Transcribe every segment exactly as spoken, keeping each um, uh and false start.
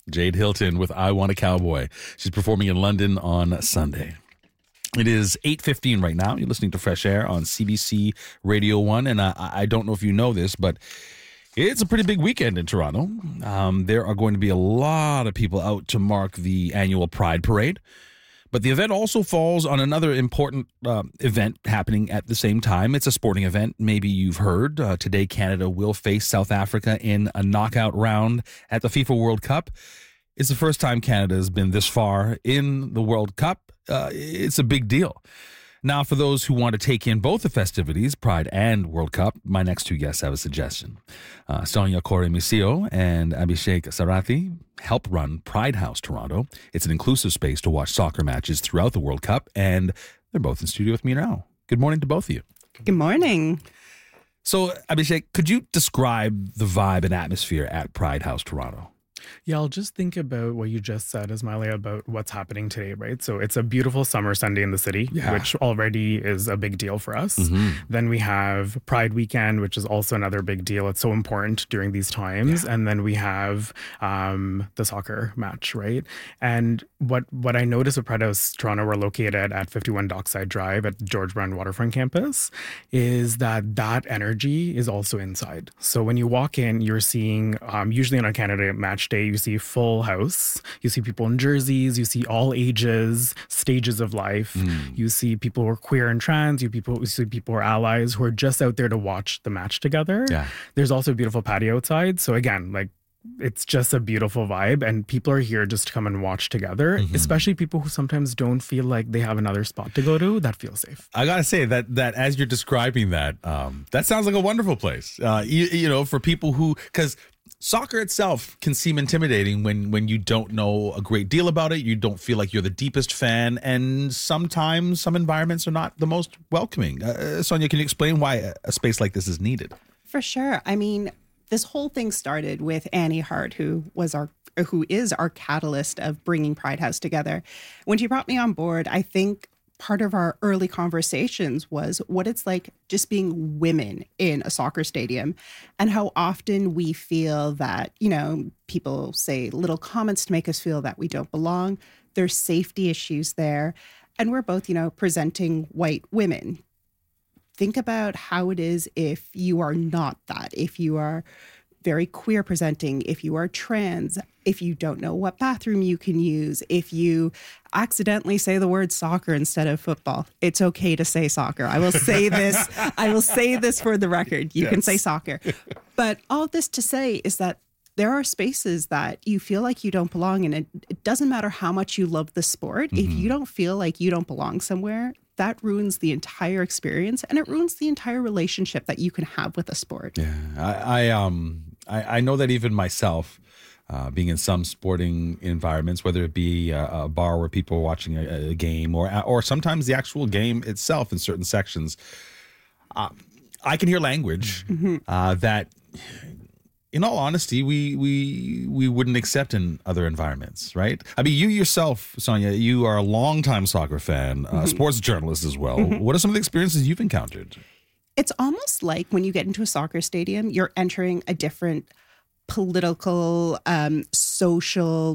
Jade Hilton with I Want a Cowboy. She's performing in London on Sunday. It is eight fifteen right now. You're listening to Fresh Air on C B C Radio one. And I, I don't know if you know this, but it's a pretty big weekend in Toronto. Um, there are going to be a lot of people out to mark the annual Pride Parade. But the event also falls on another important uh, event happening at the same time. It's a sporting event. Maybe you've heard. Uh, today, Canada will face South Africa in a knockout round at the FIFA World Cup. It's the first time Canada has been this far in the World Cup. Uh, it's a big deal. Now, for those who want to take in both the festivities, Pride and World Cup, my next two guests have a suggestion. Uh, Sonia Kore-Misio and Abhishek Sarathi help run Pride House Toronto. It's an inclusive space to watch soccer matches throughout the World Cup, and they're both in studio with me now. Good morning to both of you. Good morning. So, Abhishek, could you describe the vibe and atmosphere at Pride House Toronto? Yeah, I'll just think about what you just said, Ismaila, about what's happening today, right? So it's a beautiful summer Sunday in the city, yeah. which already is a big deal for us. Mm-hmm. Then we have Pride Weekend, which is also another big deal. It's so important during these times. Yeah. And then we have um, the soccer match, right? And what what I noticed with Pride House Toronto, we're located at fifty-one Dockside Drive at George Brown Waterfront Campus, is that that energy is also inside. So when you walk in, you're seeing, um, usually on a Canada match day, you see full house. You see people in jerseys. You see all ages, stages of life. Mm. You see people who are queer and trans. You people, you see people who are allies who are just out there to watch the match together. Yeah. There's also a beautiful patio outside. So again, like, it's just a beautiful vibe, and people are here just to come and watch together, mm-hmm. especially people who sometimes don't feel like they have another spot to go to that feels safe. I gotta say that that as you're describing that, um, that sounds like a wonderful place. Uh, you, you know, for people who, because soccer itself can seem intimidating when when you don't know a great deal about it. You don't feel like you're the deepest fan, and sometimes some environments are not the most welcoming. Uh, Sonia, can you explain why a, a space like this is needed? For sure. I mean, this whole thing started with Annie Hart, who was our who is our catalyst of bringing Pride House together. When she brought me on board, I think part of our early conversations was what it's like just being women in a soccer stadium, and how often we feel that, you know, people say little comments to make us feel that we don't belong. There's safety issues there. And we're both, you know, presenting white women. Think about how it is if you are not that, if you are very queer presenting, if you are trans, if you don't know what bathroom you can use, if you accidentally say the word soccer instead of football. It's okay to say soccer. I will say this. I will say this for the record. You yes. can say soccer. But all this to say is that there are spaces that you feel like you don't belong in. It, it doesn't matter how much you love the sport. Mm-hmm. If you don't feel like you don't belong somewhere, that ruins the entire experience, and it ruins the entire relationship that you can have with a sport. Yeah, I, I um, I, I know that even myself, uh, being in some sporting environments, whether it be a, a bar where people are watching a, a game, or or sometimes the actual game itself in certain sections, uh, I can hear language mm-hmm. uh, that, in all honesty, we we we wouldn't accept in other environments, right? I mean, you yourself, Sonia, you are a longtime soccer fan, uh, mm-hmm. sports journalist as well. Mm-hmm. What are some of the experiences you've encountered? It's almost like when you get into a soccer stadium, you're entering a different political, um, social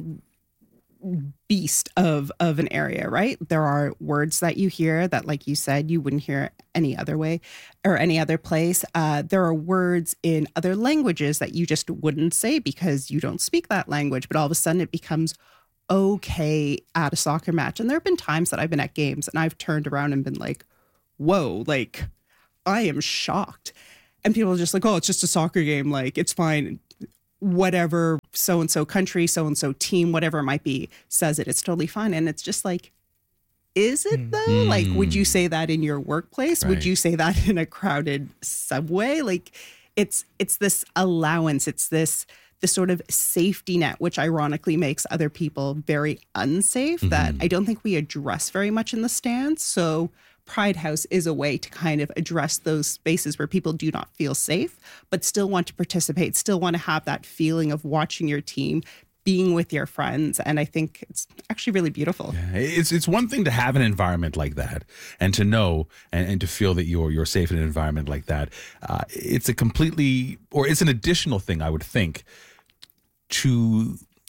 beast of of an area, right? There are words that you hear that, like you said, you wouldn't hear any other way or any other place. Uh, there are words in other languages that you just wouldn't say because you don't speak that language, but all of a sudden it becomes okay at a soccer match. And there have been times that I've been at games and I've turned around and been like, whoa, like, I am shocked. And people are just like, oh, it's just a soccer game. Like, it's fine. Whatever so-and-so country, so-and-so team, whatever it might be, says it. It's totally fine. And it's just like, is it though? Mm. Like, would you say that in your workplace? Right. Would you say that in a crowded subway? Like, it's it's this allowance. It's this this sort of safety net, which ironically makes other people very unsafe, mm-hmm. that I don't think we address very much in the stands. So Pride House is a way to kind of address those spaces where people do not feel safe, but still want to participate, still want to have that feeling of watching your team, being with your friends. And I think it's actually really beautiful. Yeah, it's it's one thing to have an environment like that and to know and, and to feel that you're you're safe in an environment like that. Uh, it's a completely, or it's an additional thing, I would think, to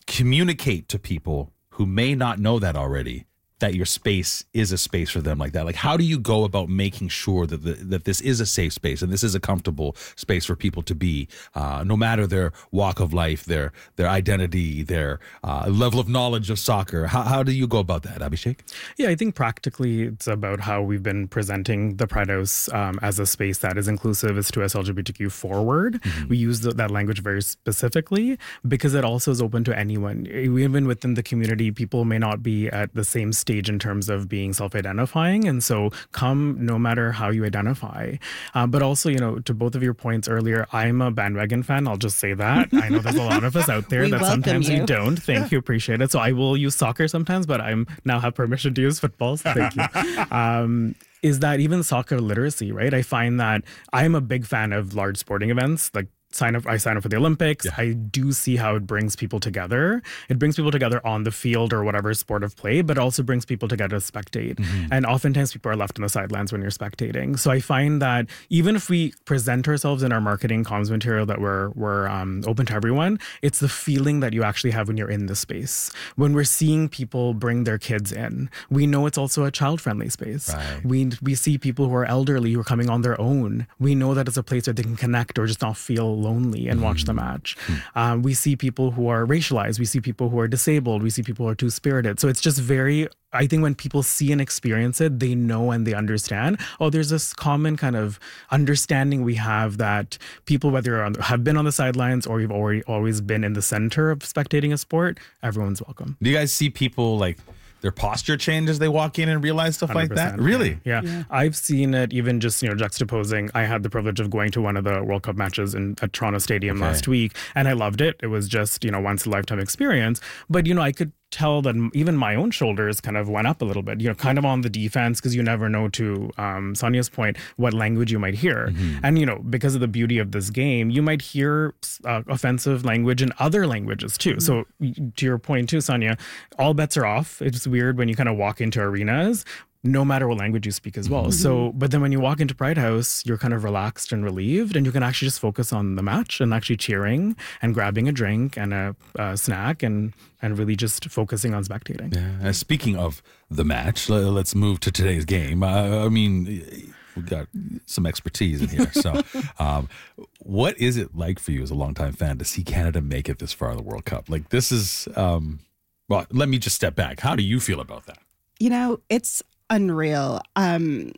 communicate to people who may not know that already, that your space is a space for them like that? Like, how do you go about making sure that the, that this is a safe space and this is a comfortable space for people to be, uh, no matter their walk of life, their their identity, their uh, level of knowledge of soccer? How, how do you go about that, Abhishek? Yeah, I think practically it's about how we've been presenting the Pride House um, as a space that is inclusive, is to us L G B T Q forward. Mm-hmm. We use the, that language very specifically because it also is open to anyone. Even within the community, people may not be at the same stage in terms of being self-identifying. And so come no matter how you identify. Uh, but also, you know, to both of your points earlier, I'm a bandwagon fan. I'll just say that. I know there's a lot of us out there that sometimes you. we don't. Thank you. Appreciate it. So I will use soccer sometimes, but I'm now have permission to use football. So thank you. Um, is that even soccer literacy, right? I find that I'm a big fan of large sporting events, like sign up I sign up for the Olympics. Yeah. I do see how it brings people together. It brings people together on the field or whatever sport of play, but also brings people together to spectate. Mm-hmm. And oftentimes people are left on the sidelines when you're spectating. So I find that even if we present ourselves in our marketing comms material that we're we're um, open to everyone, it's the feeling that you actually have when you're in the space. When we're seeing people bring their kids in, we know it's also a child-friendly space. Right. We we see people who are elderly who are coming on their own. We know that it's a place where they can connect or just not feel lonely and watch the match. Mm-hmm. Um, we see people who are racialized. We see people who are disabled. We see people who are two-spirited. So it's just very, I think when people see and experience it, they know and they understand, oh, there's this common kind of understanding we have that people, whether you're on, have been on the sidelines or you've already always been in the center of spectating a sport, everyone's welcome. Do you guys see people like their posture change as they walk in and realize stuff like that? Really? Yeah. Yeah. I've seen it even just, you know, juxtaposing. I had the privilege of going to one of the World Cup matches in at Toronto Stadium okay. last week, and I loved it. It was just, you know, once in a lifetime experience. But, you know, I could tell that even my own shoulders kind of went up a little bit, you know, kind of on the defense, because you never know, to um, Sonia's point, what language you might hear. Mm-hmm. And, you know, because of the beauty of this game, you might hear uh, offensive language in other languages too. Mm-hmm. So to your point too, Sonia, all bets are off. It's weird when you kind of walk into arenas, no matter what language you speak as well. Mm-hmm. So, but then when you walk into Pride House, you're kind of relaxed and relieved, and you can actually just focus on the match and actually cheering and grabbing a drink and a, a snack and and really just focusing on spectating. Yeah. Uh, speaking of the match, let's move to today's game. Uh, I mean, we've got some expertise in here. So, um, what is it like for you as a longtime fan to see Canada make it this far in the World Cup? Like, this is, um, well, let me just step back. How do you feel about that? You know, it's unreal. Um,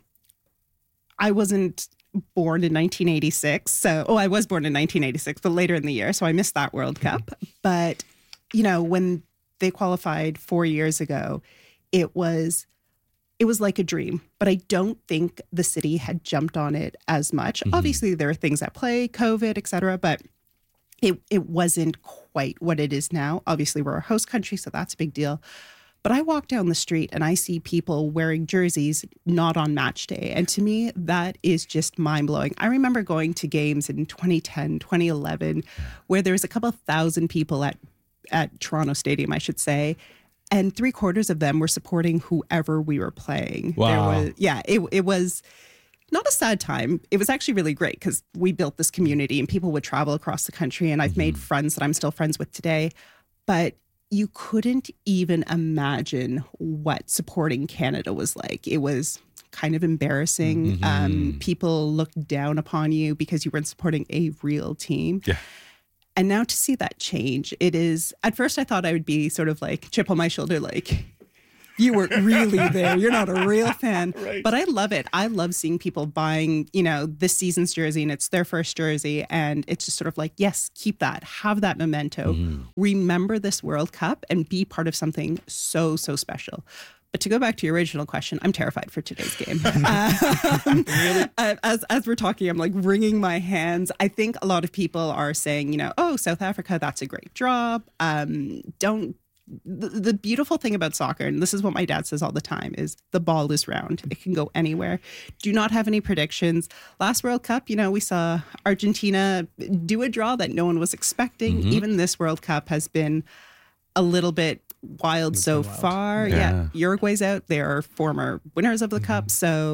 I wasn't born in nineteen eighty-six. So, oh, I was born in nineteen eighty-six, but later in the year. So I missed that World Cup. But, you know, when they qualified four years ago, it was, it was like a dream. But I don't think the city had jumped on it as much. Mm-hmm. Obviously, there are things at play, COVID, et cetera, but it, it wasn't quite what it is now. Obviously, we're a host country, so that's a big deal. But I walk down the street and I see people wearing jerseys not on match day. And to me, that is just mind-blowing. I remember going to games in twenty ten, twenty eleven, where there was a couple thousand people at, at Toronto Stadium, I should say. And three quarters of them were supporting whoever we were playing. Wow. There was, yeah, it, it was not a sad time. It was actually really great because we built this community and people would travel across the country. And I've mm-hmm. made friends that I'm still friends with today. But you couldn't even imagine what supporting Canada was like. It was kind of embarrassing. Mm-hmm. Um, people looked down upon you because you weren't supporting a real team. Yeah. And now to see that change, it is, at first I thought I would be sort of like chip on my shoulder, like, you weren't really there. You're not a real fan. Right. But I love it. I love seeing people buying, you know, this season's jersey and it's their first jersey. And it's just sort of like, yes, keep that. Have that memento. Mm. Remember this World Cup and be part of something so, so special. But to go back to your original question, I'm terrified for today's game. um, really? as, as we're talking, I'm like wringing my hands. I think a lot of people are saying, you know, oh, South Africa, that's a great draw. Um, don't. The, the beautiful thing about soccer, and this is what my dad says all the time, is the ball is round. It can go anywhere. Do not have any predictions. Last World Cup, you know, we saw Argentina do a draw that no one was expecting. Mm-hmm. Even this World Cup has been a little bit wild it's so wild. far. Yeah. yeah. Uruguay's out. They are former winners of the mm-hmm. Cup. So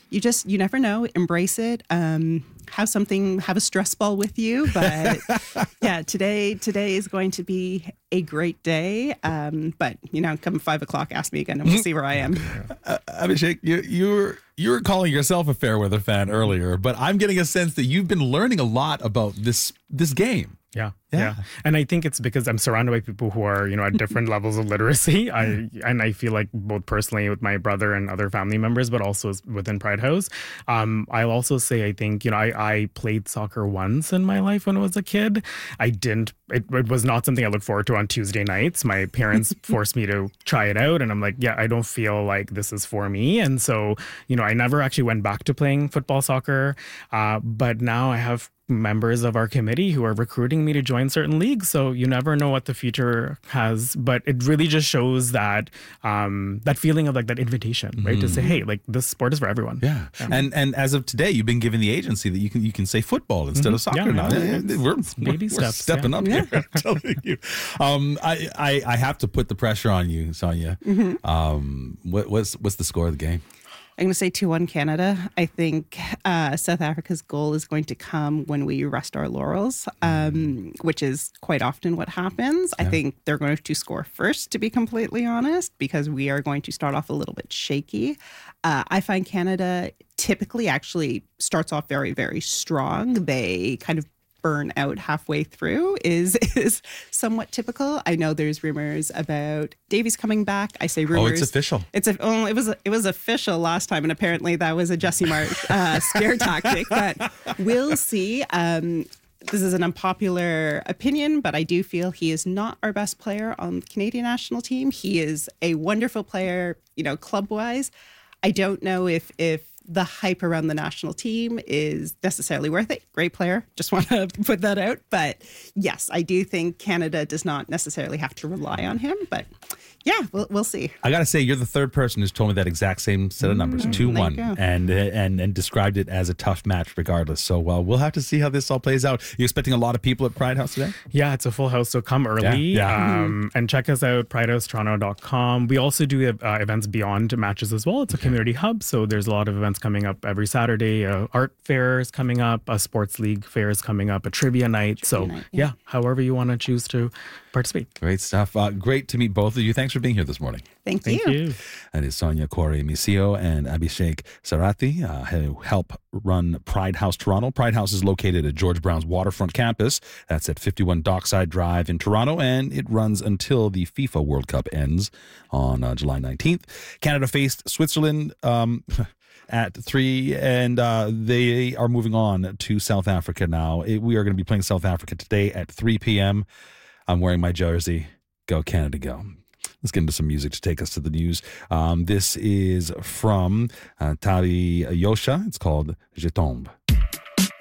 you just, you never know. Embrace it. Um, have something, have a stress ball with you. But yeah, today, today is going to be a great day. Um, but, you know, come five o'clock, ask me again and we'll see where I am. Uh, Abhishek, you, you're, you were calling yourself a fair weather fan earlier, but I'm getting a sense that you've been learning a lot about this, this game. Yeah, Yeah. yeah, and I think it's because I'm surrounded by people who are, you know, at different levels of literacy. I and I feel like both personally with my brother and other family members, but also within Pride House. Um, I'll also say I think you know I, I played soccer once in my life when I was a kid. I didn't. It, it was not something I looked forward to on Tuesday nights. My parents forced me to try it out, and I'm like, yeah, I don't feel like this is for me. And so you know, I never actually went back to playing football, soccer. Uh, but now I have members of our committee who are recruiting me to join certain leagues. So you never know what the future has, but it really just shows that um, that feeling of like that invitation, right? Mm-hmm. To say, hey, like this sport is for everyone. Yeah. yeah. And and as of today, you've been given the agency that you can you can say football instead mm-hmm. of soccer yeah, now. Yeah, we're, baby we're, steps, we're stepping yeah. up yeah. here, I'm telling you. Um, I, I, I have to put the pressure on you, Sonia. Mm-hmm. Um, what, what's what's the score of the game? I'm going to say two one Canada. I think uh, South Africa's goal is going to come when we rest our laurels, um, which is quite often what happens. Yeah. I think they're going to score first, to be completely honest, because we are going to start off a little bit shaky. Uh, I find Canada typically actually starts off very, very strong. They kind of burn out halfway through is is somewhat typical. I know there's rumors about Davies coming back. I say rumors. Oh, it's official. It's a, oh, it was it was official last time, and apparently that was a Jesse March uh, scare tactic. But we'll see. Um, this is an unpopular opinion, but I do feel he is not our best player on the Canadian national team. He is a wonderful player, you know, club wise. I don't know if if. the hype around the national team is necessarily worth it. Great player. Just want to put that out. But yes, I do think Canada does not necessarily have to rely on him. But yeah, we'll we'll see. I got to say, you're the third person who's told me that exact same set of numbers, two one, and and and described it as a tough match regardless. So well, we'll have to see how this all plays out. You expecting a lot of people at Pride House today? Yeah, it's a full house, so come early. Yeah, yeah. Um, mm-hmm. And check us out, pride house toronto dot com. We also do uh, events beyond matches as well. It's a community hub, so there's a lot of events coming up every Saturday. Uh, art fair is coming up, a sports league fair is coming up, a trivia night. Trivia so night, yeah. yeah, however you want to choose to participate. Great stuff. Uh, great to meet both of you. Thanks for being here this morning. Thank, Thank you. you. That is Sonia Corey Misio and Abhishek Sarathi, uh, who help run Pride House Toronto. Pride House is located at George Brown's waterfront campus. That's at fifty-one Dockside Drive in Toronto, and it runs until the FIFA World Cup ends on uh, July nineteenth. Canada faced Switzerland um, at three, and uh, they are moving on to South Africa now. It, we are going to be playing South Africa today at three p.m. I'm wearing my jersey. Go Canada, go. Let's get into some music to take us to the news. Um, this is from uh, Tari Yosha. It's called Je Tombe.